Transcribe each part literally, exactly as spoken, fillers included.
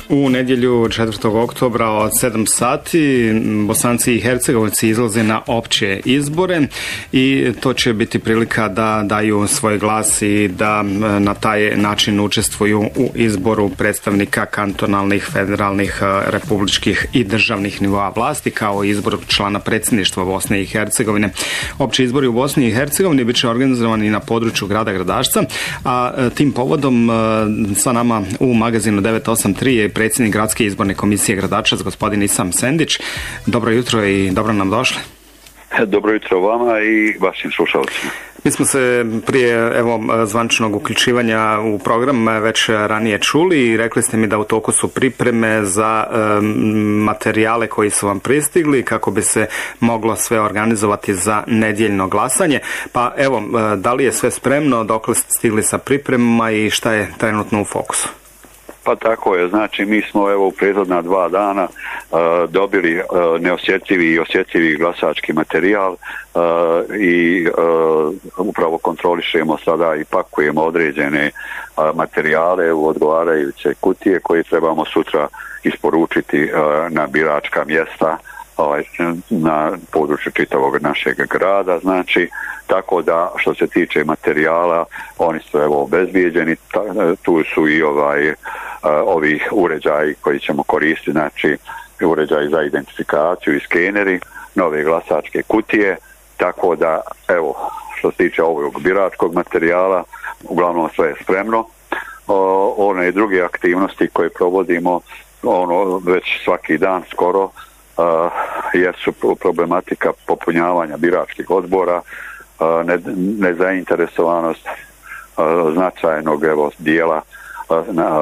U nedjelju četvrtog oktobra od sedam sati Bosanci i Hercegovci izlaze na opće izbore i to će biti prilika da daju svoj glas i da na taj način učestvuju u izboru predstavnika kantonalnih, federalnih, republičkih i državnih nivoa vlasti, kao i izbor člana predsjedništva Bosne i Hercegovine. Opći izbori u Bosni i Hercegovini bit će organizovani na području grada Gradačca, a tim povodom sa nama u magazinu devet osam tri je predsjednik Gradske izborne komisije Gradačac, gospodin Isam Sendić. Dobro jutro i dobro nam došli. Dobro jutro vama i vašim slušalcima. Mi smo se prije evo zvaničnog uključivanja u program već ranije čuli i rekli ste mi da u toku su pripreme za um, materijale koji su vam pristigli kako bi se moglo sve organizovati za nedjeljno glasanje. Pa evo, da li je sve spremno, dokle ste stigli sa pripremama i šta je trenutno u fokusu? Pa tako je, znači mi smo evo u prethodna dva dana uh, dobili uh, neosjetljivi i osjetljivi glasački materijal uh, i uh, upravo kontrolišemo sada i pakujemo određene uh, materijale u odgovarajuće kutije koje trebamo sutra isporučiti uh, na biračka mjesta ovaj, na području čitavog našeg grada, znači tako da što se tiče materijala oni su evo obezbijeđeni, tu su i ovaj ovih uređaji koji ćemo koristiti, znači uređaji za identifikaciju i skeneri, nove glasačke kutije, tako da evo što se tiče ovog biračkog materijala uglavnom sve je spremno. O, one i druge aktivnosti koje provodimo ono već svaki dan skoro uh, jer su problematika popunjavanja biračkih odbora, uh, ne, nezainteresovanost uh, značajnog evo dijela na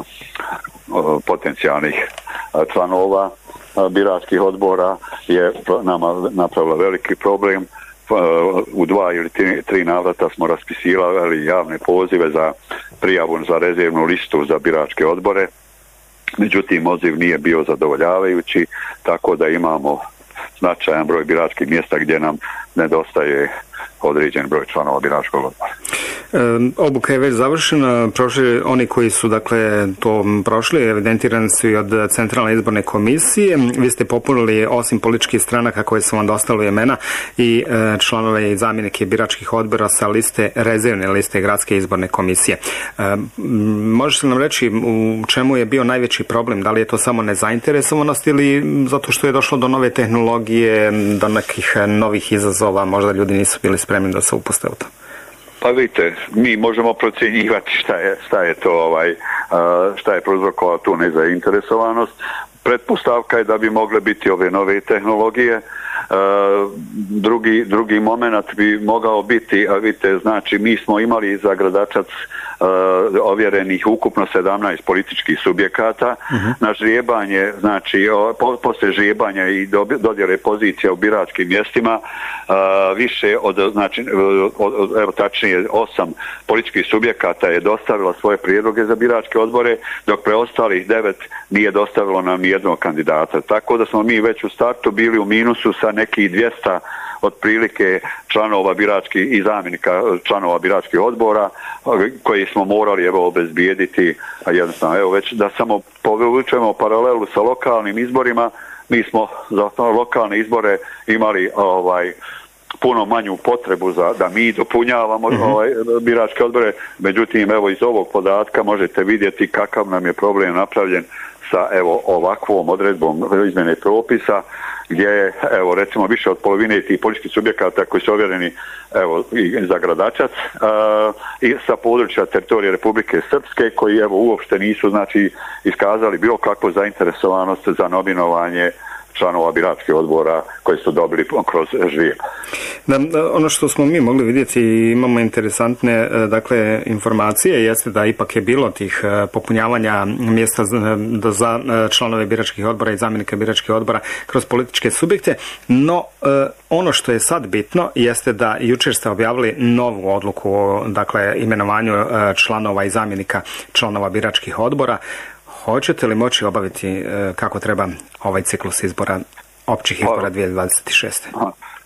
potencijalnih članova biračkih odbora je nama napravila veliki problem. U dva ili tri, tri navrata smo raspisivali javne pozive za prijavu za rezervnu listu za biračke odbore, međutim odziv nije bio zadovoljavajući, tako da imamo značajan broj biračkih mjesta gdje nam nedostaje određen broj članova biračkog odbora. E, obuka je već završena, prošli, oni koji su dakle to prošli, evidentirani su i od Centralne izborne komisije. Vi ste popunili osim političkih stranaka koje su vam dostavili imena i e, članove i zamjenike biračkih odbora sa liste, rezervne liste Gradske izborne komisije. E, možete nam reći u čemu je bio najveći problem? Da li je to samo nezainteresovanost ili zato što je došlo do nove tehnologije, do nekih novih izazova, možda ljudi nisu bili spremni da se upuste u to? Pa vidite, mi možemo procjenjivati šta je, šta je to ovaj, šta je prouzrokovalo tu nezainteresovanost. Pretpostavka je da bi mogle biti ove nove tehnologije. Drugi, drugi moment bi mogao biti, a vidite, znači mi smo imali za Gradačac ovjerenih ukupno sedamnaest političkih subjekata. Uh-huh. Na žrijebanje, znači po, poslije žrijebanja i dodjele pozicija u biračkim mjestima više od, znači od, evo tačnije osam političkih subjekata je dostavila svoje prijedloge za biračke odbore, dok preostalih devet nije dostavilo nam jednog kandidata. Tako da smo mi već u startu bili u minusu sa nekih dvjesto otprilike članova biračkih i zamjenika članova biračkih odbora koji smo morali evo obezbijediti, a jednostavno evo već da samo povučemo paralelu sa lokalnim izborima, mi smo za lokalne izbore imali ovaj puno manju potrebu za da mi dopunjavamo mm-hmm. ovaj, biračke odbore, međutim evo iz ovog podatka možete vidjeti kakav nam je problem napravljen sa evo ovakvom odredbom izmjene propisa gdje je evo recimo više od polovine tih političkih subjekata koji su ovjereni evo i za Gradačac uh, i sa područja teritorije Republike Srpske koji evo uopšte nisu znači iskazali bilo kakvu zainteresovanost za nominovanje članova biračkih odbora koji su dobili kroz žrijeb. Da, ono što smo mi mogli vidjeti i imamo interesantne dakle informacije jeste da ipak je bilo tih popunjavanja mjesta za članove biračkih odbora i zamjenike biračkih odbora kroz političke subjekte, no ono što je sad bitno jeste da jučer ste objavili novu odluku o dakle imenovanju članova i zamjenika članova biračkih odbora. Hoćete li moći obaviti kako treba ovaj ciklus izbora, općih izbora dvije tisuće dvadeset šeste.